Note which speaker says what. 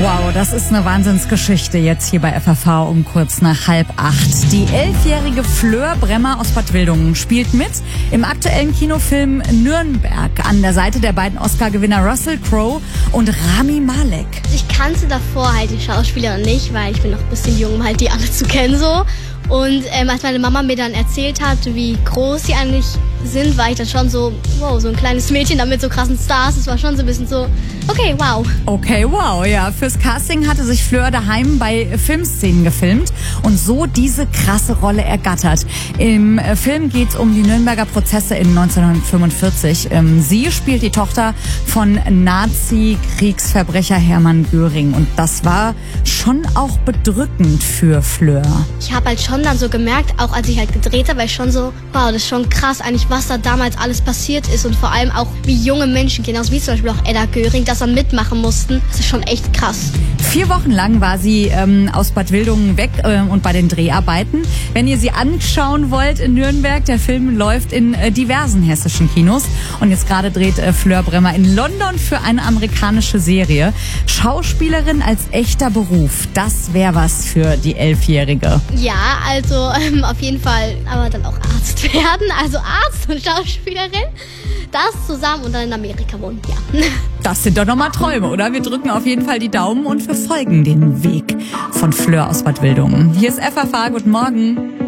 Speaker 1: Wow, das ist eine Wahnsinnsgeschichte jetzt hier bei FAV um kurz nach 7:30. Die 11-jährige Fleur Bremmer aus Bad Wildungen spielt mit im aktuellen Kinofilm Nürnberg an der Seite der beiden Oscar-Gewinner Russell Crowe und Rami Malek.
Speaker 2: Ich kannte davor halt die Schauspieler nicht, weil ich bin noch ein bisschen jung, um halt die alle zu kennen so. Und als meine Mama mir dann erzählt hat, wie groß die eigentlich sind, war ich dann schon so, wow, so ein kleines Mädchen da mit so krassen Stars. Das war schon so ein bisschen so, okay, wow.
Speaker 1: Okay, wow, ja. Fürs Casting hatte sich Fleur daheim bei Filmszenen gefilmt und so diese krasse Rolle ergattert. Im Film geht es um die Nürnberger Prozesse in 1945. Sie spielt die Tochter von Nazi-Kriegsverbrecher Hermann Göring. Und das war schon auch bedrückend für Fleur.
Speaker 2: Ich habe halt schon dann so gemerkt, auch als ich halt gedreht habe, war ich schon so, wow, das ist schon krass eigentlich, was da damals alles passiert ist und vor allem auch, wie junge Menschen, genauso wie zum Beispiel auch Edda Göring, das dann mitmachen mussten. Das ist schon echt krass.
Speaker 1: 4 Wochen lang war sie aus Bad Wildungen weg und bei den Dreharbeiten. Wenn ihr sie anschauen wollt in Nürnberg, der Film läuft in diversen hessischen Kinos. Und jetzt gerade dreht Fleur Bremmer in London für eine amerikanische Serie. Schauspielerin als echter Beruf, das wäre was für die 11-Jährige.
Speaker 2: Ja, also auf jeden Fall, aber dann auch Arzt werden, also Arzt und Schauspielerin. Das zusammen und dann in Amerika wohnen, ja.
Speaker 1: Das sind doch nochmal Träume, oder? Wir drücken auf jeden Fall die Daumen und verfolgen den Weg von Fleur aus Bad Wildungen. Hier ist FAV, guten Morgen.